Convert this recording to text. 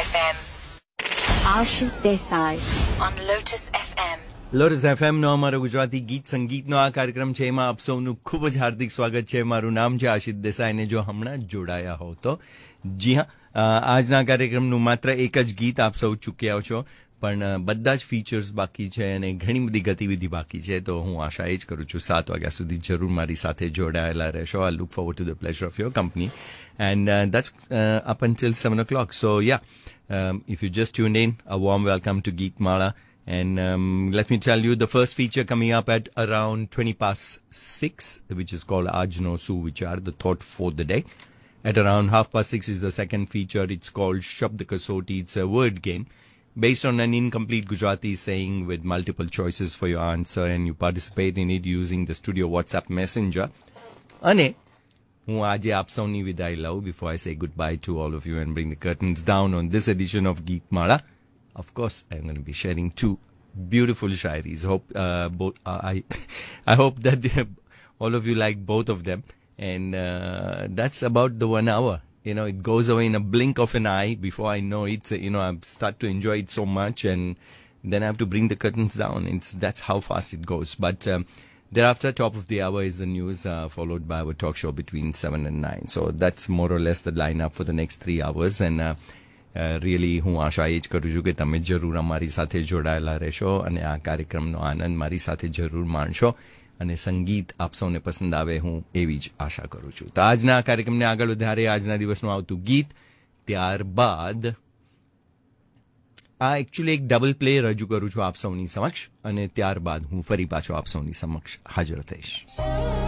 FM. Ashit Desai On Lotus FM. Lotus એફએમનો અમારો ગુજરાતી ગીત સંગીતનો આ કાર્યક્રમ છે. એમાં આપ સૌનું ખૂબ જ હાર્દિક સ્વાગત છે. મારું નામ છે આશિત દેસાઈને જો હમણાં જ જોડાયા હો તો જી હા, આજના કાર્યક્રમનું માત્ર એક જ ગીત આપ સૌ ચૂક્યા છો, પણ બધા જ ફીચર્સ બાકી છે અને ઘણી બધી ગતિવિધિ બાકી છે. તો હું આશા એ જ કરું છું 7 વાગ્યા સુધી જરૂર મારી સાથે જોડાયેલા રહેશો. I look forward to the pleasure of your company and that's up until 7 o'clock. So yeah, if you just tuned in, a warm welcome to Geetmala. And let me tell you, the first feature coming up at around 6:20, which is called Aaj No Su Vichar, the thought for the day. At around 6:30 is the second feature. It's called Shabd Kasoti. It's a word game based on an incomplete Gujarati saying with multiple choices for your answer, and you participate in it using the studio WhatsApp messenger. Ane, હું આજે આપ સૌની વિદાય લઉં before I say goodbye to all of you and bring the curtains down on this edition of Geetmala. Of course, I'm going to be sharing 2 beautiful shairis. I hope that all of you like both of them. And that's about the 1 hour. You know, it goes away in a blink of an eye. Before I know it, I start to enjoy it so much, and then I have to bring the curtains down. That's how fast it goes. But thereafter, top of the hour is the news, followed by our talk show between 7 and 9. So that's more or less the lineup for the next 3 hours. And really હું આશા એ જ કરું છું કે તમે જરૂર અમારી સાથે જોડાયેલા રહેશો અને આ કાર્યક્રમનો આનંદ મારી સાથે જરૂર માણશો અને સંગીત આપ સૌને પસંદ આવે, હું એવી જ આશા કરું છું. તો આજના આ કાર્યક્રમને આગળ વધારે આજના દિવસનું આવતું ગીત, ત્યારબાદ આ એકચ્યુઅલી એક ડબલ પ્લે રજૂ કરું છું આપ સૌની સમક્ષ અને ત્યારબાદ હું ફરી પાછો આપ સૌની સમક્ષ હાજર થઈશ.